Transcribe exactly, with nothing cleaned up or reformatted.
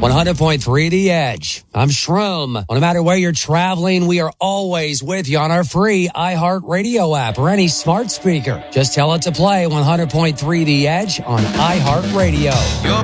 one hundred point three The Edge. I'm Shroom. Well, no matter where you're traveling, we are always with you on our free iHeartRadio app or any smart speaker. Just tell it to play one hundred point three The Edge on iHeartRadio. Your